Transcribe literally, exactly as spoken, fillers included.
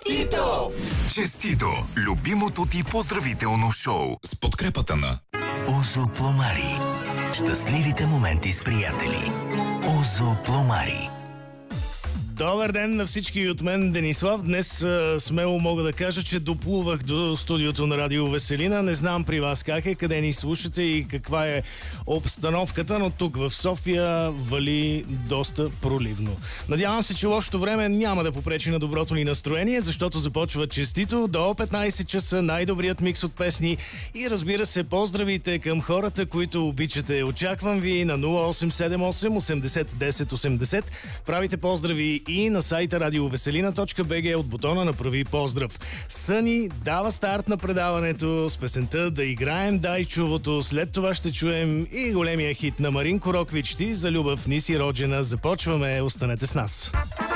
Честито! Честито! Любимото ти поздравително шоу с подкрепата на Озо Пломари. Щастливите моменти с приятели. Озо Пломари. Добър ден на всички от мен, Денислав. Днес а, смело мога да кажа, че доплувах до студиото на Радио Веселина. Не знам при вас как е, къде ни слушате и каква е обстановката, но тук в София вали доста проливно. Надявам се, че лошото време няма да попречи на доброто ни настроение, защото започва Честито до петнайсет часа, най-добрият микс от песни и разбира се, поздравите към хората, които обичате. Очаквам ви на нула осем седем осем осемдесет десет осемдесет. Правите поздрави и на сайта радиовеселина точка би джи от бутона Направи поздрав. Съни дава старт на предаването с песента "Да играем дай чувото". След това ще чуем и големия хит на Маринко Роквич "Ти за любов ни си роджена". Започваме, останете с нас.